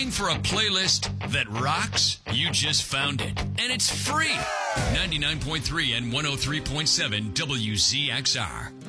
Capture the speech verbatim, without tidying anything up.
Looking for a playlist that rocks? You just found it. And it's free. ninety-nine point three and one oh three point seven W Z X R.